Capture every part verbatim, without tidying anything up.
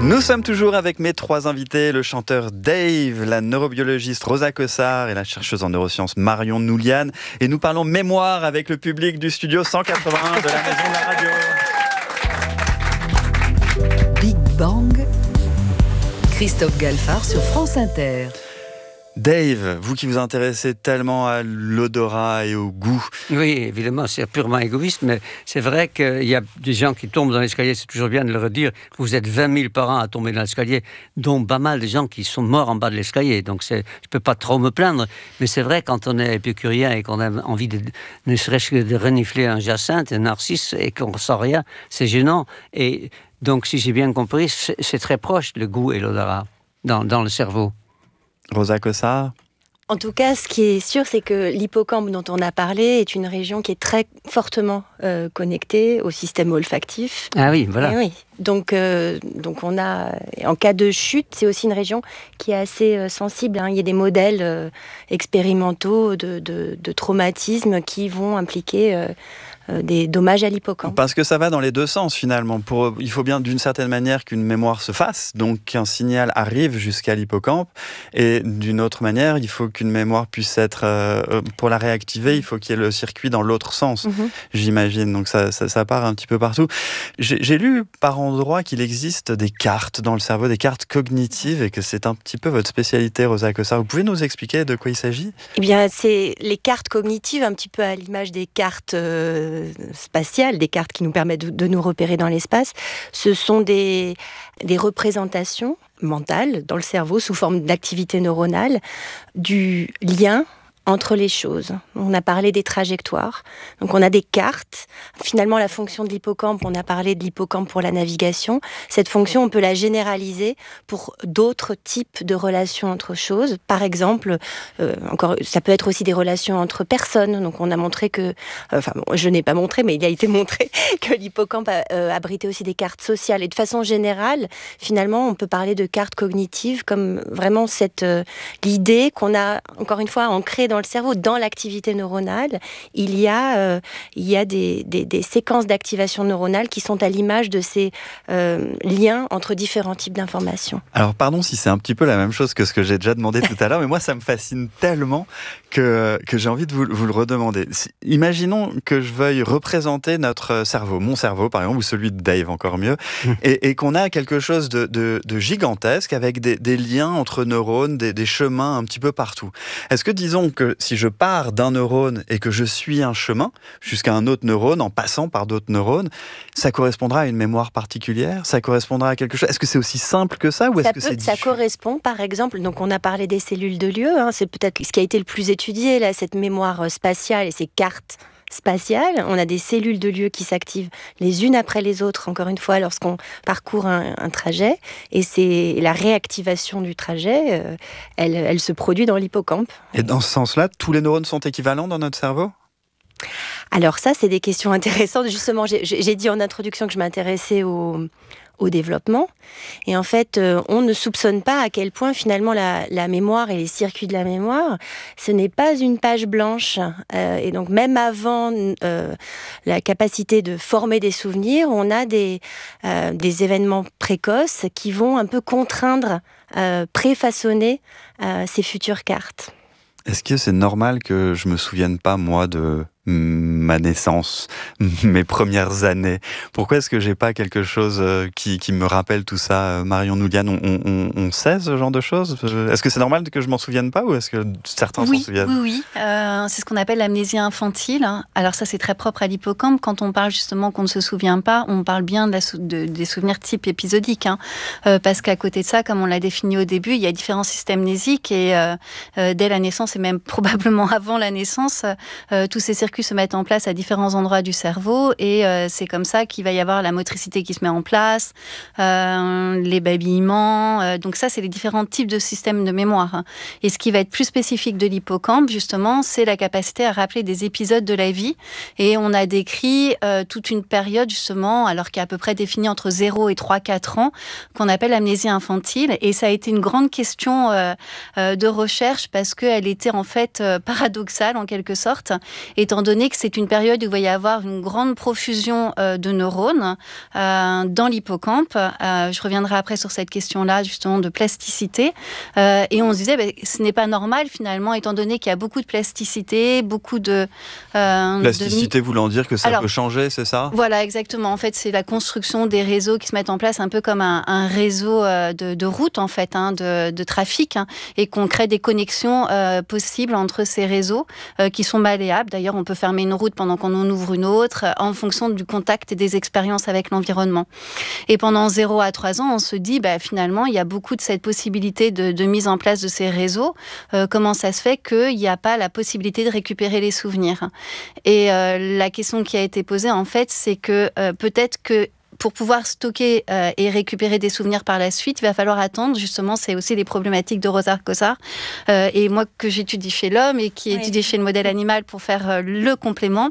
Nous sommes toujours avec mes trois invités, le chanteur Dave, la neurobiologiste Rosa Cossard et la chercheuse en neurosciences Marion Noulian. Et nous parlons mémoire avec le public du studio cent quatre-vingt-un de la Maison de la Radio. Big Bang, Christophe Galfard sur France Inter. Dave, vous qui vous intéressez tellement à l'odorat et au goût. Oui, évidemment, c'est purement égoïste, mais c'est vrai qu'il y a des gens qui tombent dans l'escalier, c'est toujours bien de le redire. Vous êtes vingt mille par an à tomber dans l'escalier, dont pas mal de gens qui sont morts en bas de l'escalier. Donc c'est, je ne peux pas trop me plaindre, mais c'est vrai, quand on est épicurien et qu'on a envie de, ne serait-ce que de renifler un jacinthe, un narcisse, et qu'on ne ressent rien, c'est gênant. Et donc, si j'ai bien compris, c'est, c'est très proche, le goût et l'odorat, dans, dans le cerveau. Rosa Cossard. En tout cas, ce qui est sûr, c'est que l'hippocampe dont on a parlé est une région qui est très fortement euh, connectée au système olfactif. Ah oui, voilà. Et oui. Donc, euh, donc on a, en cas de chute, c'est aussi une région qui est assez euh, sensible. Hein. Il y a des modèles euh, expérimentaux de, de, de traumatisme qui vont impliquer euh, euh, des dommages à l'hippocampe. Parce que ça va dans les deux sens finalement. Pour, il faut bien d'une certaine manière qu'une mémoire se fasse, donc qu'un signal arrive jusqu'à l'hippocampe, et d'une autre manière, il faut qu'une mémoire puisse être, euh, pour la réactiver, il faut qu'il y ait le circuit dans l'autre sens, mm-hmm. j'imagine. Donc ça, ça, ça part un petit peu partout. J'ai, j'ai lu par endroit qu'il existe des cartes dans le cerveau, des cartes cognitives, et que c'est un petit peu votre spécialité, Rosa Cossard. Vous pouvez nous expliquer de quoi il s'agit ? Eh bien, c'est les cartes cognitives, un petit peu à l'image des cartes euh, spatiales, des cartes qui nous permettent de, de nous repérer dans l'espace. Ce sont des, des représentations mentales dans le cerveau sous forme d'activité neuronale du lien entre les choses. On a parlé des trajectoires, donc on a des cartes. Finalement, la fonction de l'hippocampe, on a parlé de l'hippocampe pour la navigation. Cette fonction, on peut la généraliser pour d'autres types de relations entre choses. Par exemple, euh, encore, ça peut être aussi des relations entre personnes. Donc on a montré que, euh, enfin, bon, je n'ai pas montré, mais il a été montré que l'hippocampe a, euh, abritait aussi des cartes sociales. Et de façon générale, finalement, on peut parler de cartes cognitives comme vraiment cette euh, l'idée qu'on a, encore une fois, ancrée dans dans le cerveau, dans l'activité neuronale, il y a, euh, il y a des, des, des séquences d'activation neuronale qui sont à l'image de ces euh, liens entre différents types d'informations. Alors, pardon si c'est un petit peu la même chose que ce que j'ai déjà demandé tout à l'heure, mais moi, ça me fascine tellement que, que j'ai envie de vous, vous le redemander. Imaginons que je veuille représenter notre cerveau, mon cerveau, par exemple, ou celui de Dave, encore mieux, et, et qu'on a quelque chose de, de, de gigantesque avec des, des liens entre neurones, des, des chemins un petit peu partout. Est-ce que, disons que si je pars d'un neurone et que je suis un chemin jusqu'à un autre neurone en passant par d'autres neurones, ça correspondra à une mémoire particulière ? Ça correspondra à quelque chose ? Est-ce que c'est aussi simple que ça ou est-ce ça que peut, c'est ça diffus ? correspond, par exemple, donc on a parlé des cellules de lieu, hein, c'est peut-être ce qui a été le plus étudié, là, cette mémoire spatiale et ces cartes spatiales. On a des cellules de lieu qui s'activent les unes après les autres, encore une fois, lorsqu'on parcourt un, un trajet. Et c'est la réactivation du trajet, euh, elle, elle se produit dans l'hippocampe. Et dans ce sens-là, tous les neurones sont équivalents dans notre cerveau ? Alors ça, c'est des questions intéressantes. Justement, j'ai, j'ai dit en introduction que je m'intéressais au... au développement. Et en fait, euh, on ne soupçonne pas à quel point, finalement, la, la mémoire et les circuits de la mémoire, ce n'est pas une page blanche. Euh, et donc, même avant euh, la capacité de former des souvenirs, on a des, euh, des événements précoces qui vont un peu contraindre, euh, préfaçonner euh, ces futures cartes. Est-ce que c'est normal que je me souvienne pas, moi, de ma naissance, mes premières années? Pourquoi est-ce que j'ai pas quelque chose qui, qui me rappelle tout ça? Marion Noulian, on, on, on sait ce genre de choses? Est-ce que c'est normal que je m'en souvienne pas ou est-ce que certains oui, s'en souviennent? Oui, oui. Euh, c'est ce qu'on appelle l'amnésie infantile. Alors ça, c'est très propre à l'hippocampe. Quand on parle justement qu'on ne se souvient pas, on parle bien de la, de, des souvenirs type épisodiques. Hein. Euh, parce qu'à côté de ça, comme on l'a défini au début, il y a différents systèmes mnésiques et euh, euh, dès la naissance et même probablement avant la naissance, euh, tous ces circuits se mettent en place à différents endroits du cerveau et euh, c'est comme ça qu'il va y avoir la motricité qui se met en place, euh, les babillements. Euh, donc ça, c'est les différents types de systèmes de mémoire. Et ce qui va être plus spécifique de l'hippocampe, justement, c'est la capacité à rappeler des épisodes de la vie. Et on a décrit euh, toute une période, justement, alors qui est à peu près définie entre zéro et trois à quatre ans, qu'on appelle l'amnésie infantile. Et ça a été une grande question euh, euh, de recherche parce qu'elle était en fait euh, paradoxale, en quelque sorte, étant donné que c'est une période où il va y avoir une grande profusion euh, de neurones euh, dans l'hippocampe. Euh, je reviendrai après sur cette question-là, justement, de plasticité. Euh, et on se disait, bah, ce n'est pas normal, finalement, étant donné qu'il y a beaucoup de plasticité, beaucoup de... Euh, plasticité de... voulant dire que ça Alors, peut changer, c'est ça ? Voilà, exactement. En fait, c'est la construction des réseaux qui se mettent en place un peu comme un, un réseau euh, de, de routes, en fait, hein, de, de trafic, hein, et qu'on crée des connexions euh, possibles entre ces réseaux euh, qui sont malléables. D'ailleurs, on peut fermer une route pendant qu'on en ouvre une autre, en fonction du contact et des expériences avec l'environnement. Et pendant zéro à trois ans, on se dit, bah, finalement, il y a beaucoup de cette possibilité de, de mise en place de ces réseaux. Euh, comment ça se fait qu'il n'y a pas la possibilité de récupérer les souvenirs ? Et euh, la question qui a été posée, en fait, c'est que euh, peut-être que pour pouvoir stocker euh, et récupérer des souvenirs par la suite, il va falloir attendre. Justement, c'est aussi les problématiques de Rosa Cossard. Euh, et moi, que j'étudie chez l'homme et qui oui. étudie chez le modèle animal pour faire euh, le complément,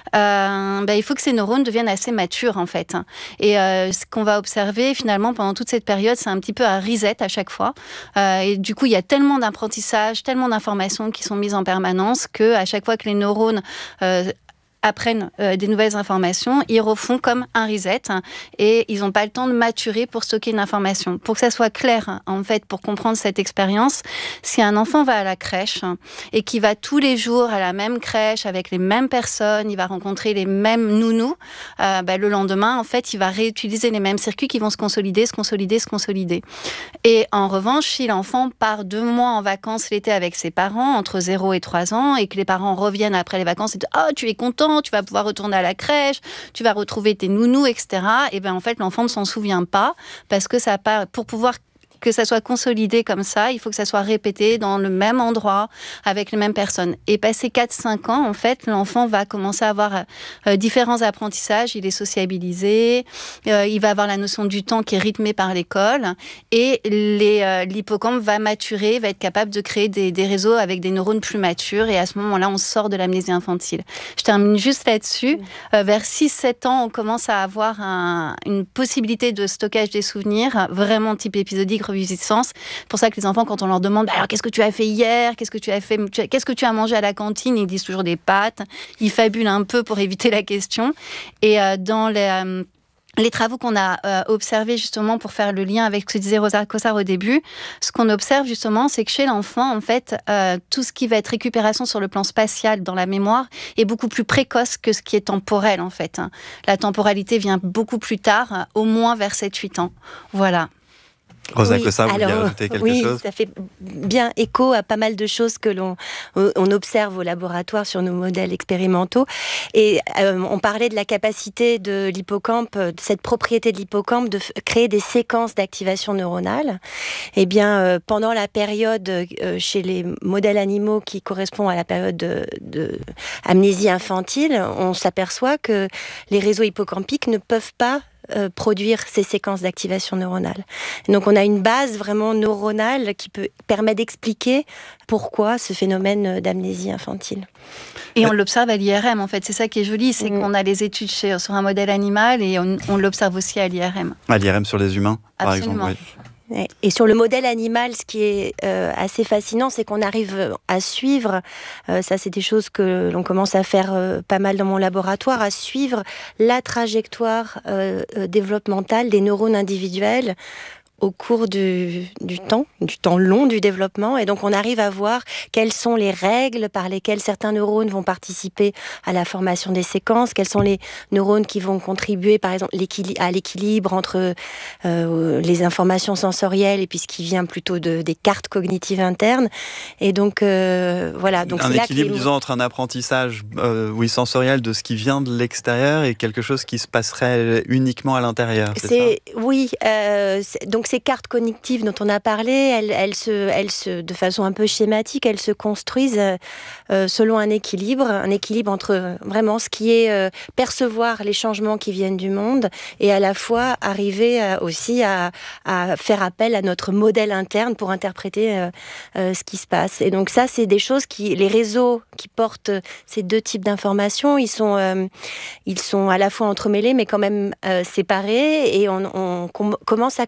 euh, bah, il faut que ces neurones deviennent assez matures, en fait. Et euh, ce qu'on va observer, finalement, pendant toute cette période, c'est un petit peu un reset à chaque fois. Euh, et du coup, il y a tellement d'apprentissage, tellement d'informations qui sont mises en permanence qu'à chaque fois que les neurones... Euh, apprennent euh, des nouvelles informations, ils refont comme un reset hein, et ils n'ont pas le temps de maturer pour stocker une information. Pour que ça soit clair, hein, en fait, pour comprendre cette expérience, si un enfant va à la crèche hein, et qui va tous les jours à la même crèche avec les mêmes personnes, il va rencontrer les mêmes nounous, euh, bah, le lendemain, en fait, il va réutiliser les mêmes circuits qui vont se consolider, se consolider, se consolider. Et en revanche, si l'enfant part deux mois en vacances l'été avec ses parents, entre zéro et trois ans, et que les parents reviennent après les vacances et disent « Oh, tu es content !» tu vas pouvoir retourner à la crèche, tu vas retrouver tes nounous, et cetera. Et bien en fait, l'enfant ne s'en souvient pas parce que ça a pas, pour pouvoir que ça soit consolidé comme ça, il faut que ça soit répété dans le même endroit, avec les mêmes personnes. Et passé quatre cinq ans, en fait, l'enfant va commencer à avoir euh, différents apprentissages. Il est sociabilisé, euh, il va avoir la notion du temps qui est rythmée par l'école, et les, euh, l'hippocampe va maturer, va être capable de créer des, des réseaux avec des neurones plus matures, et à ce moment-là, on sort de l'amnésie infantile. Je termine juste là-dessus. Euh, vers six sept ans, on commence à avoir un, une possibilité de stockage des souvenirs, vraiment type épisodique, revisitance. C'est pour ça que les enfants, quand on leur demande bah alors qu'est-ce que tu as fait hier, qu'est-ce que tu as fait, qu'est-ce que tu as mangé à la cantine, ils disent toujours des pâtes. Ils fabulent un peu pour éviter la question. Et euh, dans les euh, Les travaux qu'on a euh, observés justement pour faire le lien avec ce que disait Rosa Cossard au début, ce qu'on observe justement, c'est que chez l'enfant, en fait, euh, tout ce qui va être récupération sur le plan spatial dans la mémoire est beaucoup plus précoce que ce qui est temporel, en fait. La temporalité vient beaucoup plus tard, au moins vers sept huit ans. Voilà. Rosa Cossard, vous vouliez rajouter quelque oui, chose ? Oui, ça fait bien écho à pas mal de choses que l'on on observe au laboratoire sur nos modèles expérimentaux. Et euh, on parlait de la capacité de l'hippocampe, de cette propriété de l'hippocampe de f- créer des séquences d'activation neuronale. Eh bien, euh, pendant la période euh, chez les modèles animaux qui correspond à la période de, de amnésie infantile, on s'aperçoit que les réseaux hippocampiques ne peuvent pas Euh, produire ces séquences d'activation neuronale. Donc on a une base vraiment neuronale qui peut, permet d'expliquer pourquoi ce phénomène d'amnésie infantile. Et on l'observe à l'I R M en fait, c'est ça qui est joli, c'est mmh. qu'on a les études chez, sur un modèle animal et on, on l'observe aussi à l'I R M. À l'I R M sur les humains, par Absolument. exemple. Oui. Et sur le modèle animal, ce qui est euh, assez fascinant, c'est qu'on arrive à suivre, euh, ça c'est des choses que l'on commence à faire euh, pas mal dans mon laboratoire, à suivre la trajectoire euh, euh, développementale des neurones individuels au cours du, du temps, du temps long du développement. Et donc, on arrive à voir quelles sont les règles par lesquelles certains neurones vont participer à la formation des séquences, quels sont les neurones qui vont contribuer, par exemple, l'équili- à l'équilibre entre euh, les informations sensorielles et puis ce qui vient plutôt de, des cartes cognitives internes. Et donc, euh, voilà. Donc, un c'est équilibre, là que les... disons, entre un apprentissage euh, oui, sensoriel de ce qui vient de l'extérieur et quelque chose qui se passerait uniquement à l'intérieur, c'est, c'est ça ? Oui, euh, c'est, donc ces cartes cognitives dont on a parlé, elles, elles, se, elles se, de façon un peu schématique, elles se construisent euh, selon un équilibre, un équilibre entre vraiment ce qui est euh, percevoir les changements qui viennent du monde et à la fois arriver à, aussi à, à faire appel à notre modèle interne pour interpréter euh, euh, ce qui se passe. Et donc ça, c'est des choses qui, les réseaux qui portent ces deux types d'informations, ils sont, euh, ils sont à la fois entremêlés mais quand même euh, séparés et on, on com- commence à comprendre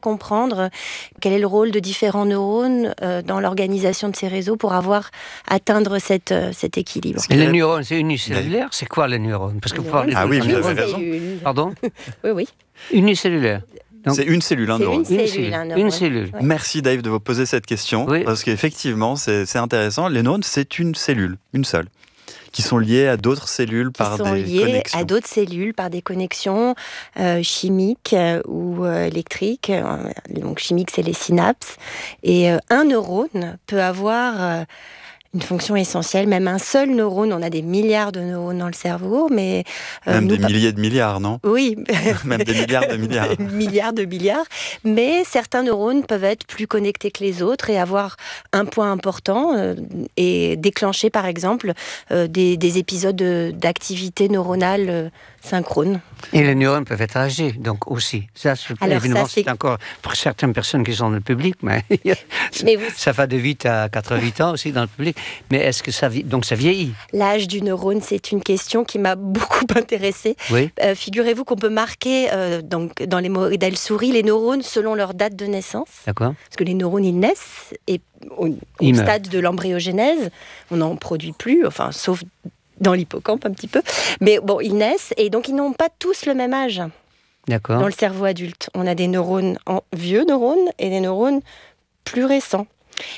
comprendre quel est le rôle de différents neurones euh, dans l'organisation de ces réseaux pour avoir atteindre cette, euh, cet équilibre. Et les neurones, c'est unicellulaire? C'est quoi les neurones? Parce que vous parlez Ah oui, vous avez raison. Pardon? Oui, oui. Unicellulaire. Donc, c'est une cellule, un neurone. Une Une cellule, cellule. un neurone. Une cellule. Ouais. Merci Dave de vous poser cette question, Oui. parce qu'effectivement, c'est, c'est intéressant. Les neurones, c'est une cellule, une seule, qui sont liées à d'autres cellules Qui par sont des liés connexions. à d'autres cellules par des connexions euh, chimiques euh, ou euh, électriques. Euh, donc chimiques, c'est les synapses. Et euh, un neurone peut avoir euh, une fonction essentielle. Même un seul neurone, on a des milliards de neurones dans le cerveau, mais euh, même nous, des milliers de milliards, non? Oui, même des milliards de milliards. milliards de milliards. Mais certains neurones peuvent être plus connectés que les autres et avoir un point important euh, et déclencher, par exemple, euh, des, des épisodes de, d'activité neuronale euh, synchrone. Et les neurones peuvent être âgés, donc aussi. Ça, c'est, Alors, évidemment, ça, c'est... c'est encore pour certaines personnes qui sont dans le public, mais, mais vous... ça va de huit à quatre-vingts ans aussi dans le public. Mais est-ce que ça, donc ça vieillit? L'âge du neurone, c'est une question qui m'a beaucoup intéressée. Oui. Euh, figurez-vous qu'on peut marquer euh, donc, dans les modèles souris les neurones selon leur date de naissance. D'accord. Parce que les neurones, ils naissent et au, au stade de l'embryogenèse, on n'en produit plus, enfin, sauf dans l'hippocampe un petit peu. Mais bon, ils naissent et donc ils n'ont pas tous le même âge. D'accord. Dans le cerveau adulte, on a des neurones, en, vieux neurones et des neurones plus récents.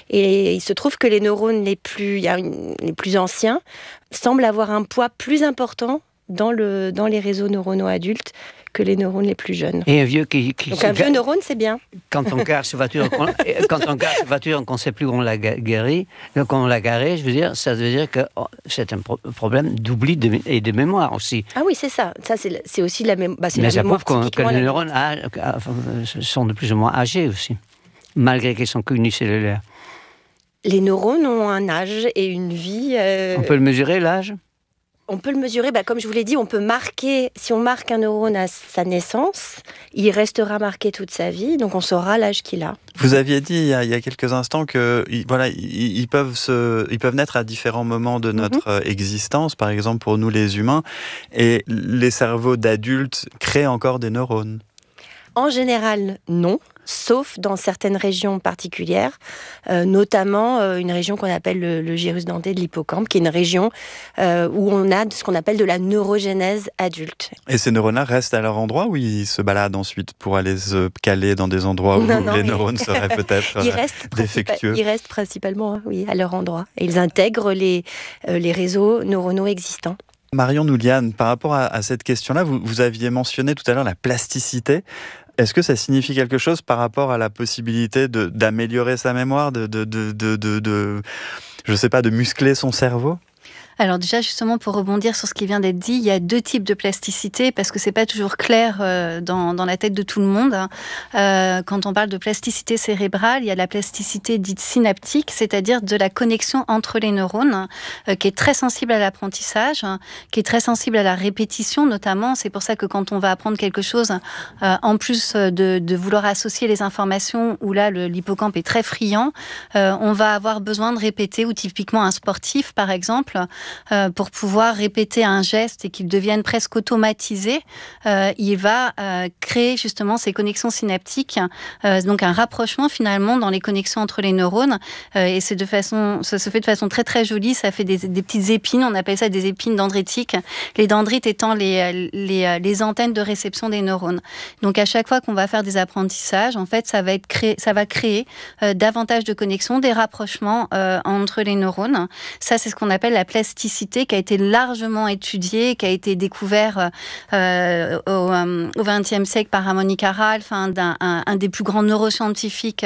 Et il se trouve que les neurones les plus, il y a une, les plus anciens semblent avoir un poids plus important dans, le, dans les réseaux neuronaux adultes que les neurones les plus jeunes. Et un vieux qui... qui Donc un vieux neurone, c'est bien. Quand on gare sa voiture, quand on gare sa voiture, qu'on ne sait plus où on l'a garée, donc on l'a garée, je veux dire, ça veut dire que oh, c'est un pro- problème d'oubli de, et de mémoire aussi. Ah oui, c'est ça. Ça c'est, c'est aussi la, mémo- bah, c'est Mais la ça mémoire. prouve que les neurones a, a, sont de plus ou moins âgés aussi, malgré qu'ils sont unicellulaires. Les neurones ont un âge et une vie. Euh... On peut le mesurer, l'âge ? On peut le mesurer, bah, comme je vous l'ai dit, on peut marquer, si on marque un neurone à sa naissance, il restera marqué toute sa vie, donc on saura l'âge qu'il a. Vous aviez dit il y a, il y a quelques instants que voilà, ils, ils, peuvent se, ils peuvent naître à différents moments de notre mm-hmm. existence, par exemple pour nous les humains, et les cerveaux d'adultes créent encore des neurones. En général, non, sauf dans certaines régions particulières, euh, notamment euh, une région qu'on appelle le, le gyrus denté de l'hippocampe, qui est une région euh, où on a ce qu'on appelle de la neurogénèse adulte. Et ces neurones-là restent à leur endroit ou ils se baladent ensuite pour aller se caler dans des endroits où non, non, les mais... neurones seraient peut-être ils restent défectueux? Ils restent principalement oui, à leur endroit. Et ils intègrent les, euh, les réseaux neuronaux existants. Marion Noulian, par rapport à, à cette question-là, vous, vous aviez mentionné tout à l'heure la plasticité. Est-ce que ça signifie quelque chose par rapport à la possibilité de, d'améliorer sa mémoire, de, de, de, de, de, de, je sais pas, de muscler son cerveau ? Alors déjà, justement, pour rebondir sur ce qui vient d'être dit, il y a deux types de plasticité, parce que c'est pas toujours clair euh, dans, dans la tête de tout le monde. Euh, quand on parle de plasticité cérébrale, il y a la plasticité dite synaptique, c'est-à-dire de la connexion entre les neurones, euh, qui est très sensible à l'apprentissage, hein, qui est très sensible à la répétition notamment. C'est pour ça que quand on va apprendre quelque chose, euh, en plus de, de vouloir associer les informations, où là, le, l'hippocampe est très friand, euh, on va avoir besoin de répéter, ou typiquement un sportif, par exemple, Euh, pour pouvoir répéter un geste et qu'il devienne presque automatisé, euh, il va euh, créer justement ces connexions synaptiques, euh, donc un rapprochement finalement dans les connexions entre les neurones, euh, et c'est de façon, ça se fait de façon très très jolie, ça fait des, des petites épines, on appelle ça des épines dendritiques, les dendrites étant les, les, les antennes de réception des neurones. Donc à chaque fois qu'on va faire des apprentissages, en fait ça va, être créé, ça va créer euh, davantage de connexions, des rapprochements euh, entre les neurones. Ça c'est ce qu'on appelle la plasticité, qui a été largement étudiée, qui a été découvert euh, au, euh, au vingtième siècle par Ramón y Cajal, enfin, un, un, un des plus grands neuroscientifiques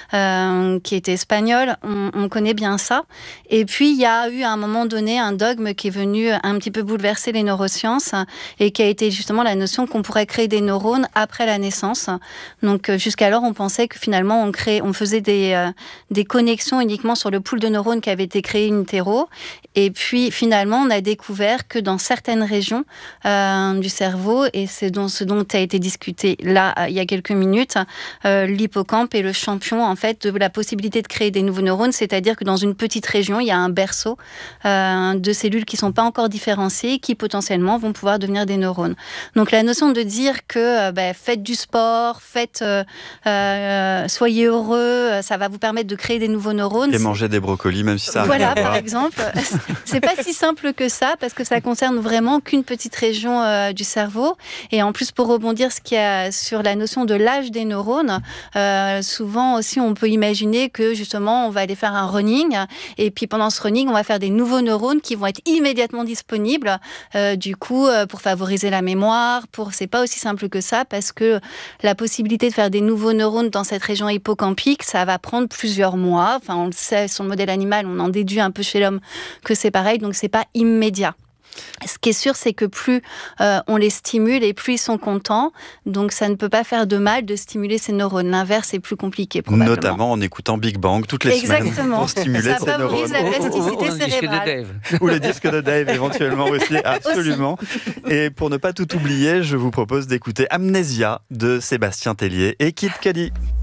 euh, qui était espagnol. On, on connaît bien ça. Et puis, il y a eu à un moment donné un dogme qui est venu un petit peu bouleverser les neurosciences et qui a été justement la notion qu'on pourrait créer des neurones après la naissance. Donc, jusqu'alors, on pensait que finalement, on, créait, on faisait des, euh, des connexions uniquement sur le pool de neurones qui avait été créé in utero. Et puis, puis finalement, on a découvert que dans certaines régions euh, du cerveau, et c'est donc ce dont a été discuté là il y a quelques minutes, euh, l'hippocampe est le champion en fait de la possibilité de créer des nouveaux neurones, c'est-à-dire que dans une petite région, il y a un berceau euh, de cellules qui ne sont pas encore différenciées, qui potentiellement vont pouvoir devenir des neurones. Donc la notion de dire que euh, bah, faites du sport, faites, euh, euh, soyez heureux, ça va vous permettre de créer des nouveaux neurones. Et manger des brocolis, même si ça Voilà, arrive par pas. exemple. C'est pas si simple que ça, parce que ça concerne vraiment qu'une petite région euh, du cerveau. Et en plus, pour rebondir ce qu'il y a sur la notion de l'âge des neurones, euh, souvent aussi, on peut imaginer que justement, on va aller faire un running, et puis pendant ce running, on va faire des nouveaux neurones qui vont être immédiatement disponibles. Euh, du coup, euh, pour favoriser la mémoire, pour c'est pas aussi simple que ça, parce que la possibilité de faire des nouveaux neurones dans cette région hippocampique, ça va prendre plusieurs mois. Enfin, on le sait, sur le modèle animal, on en déduit un peu chez l'homme que c'est pareil, donc c'est pas immédiat. Ce qui est sûr, c'est que plus euh, on les stimule et plus ils sont contents. Donc, ça ne peut pas faire de mal de stimuler ces neurones. L'inverse est plus compliqué, probablement. Notamment en écoutant Big Bang toutes les Exactement. semaines pour stimuler Ça ces favorise neurones. la plasticité Ou le disque de cérébrale. Dave. Ou le disque de Dave, éventuellement aussi, absolument. Et pour ne pas tout oublier, je vous propose d'écouter Amnésia de Sébastien Tellier et Kid Cudi.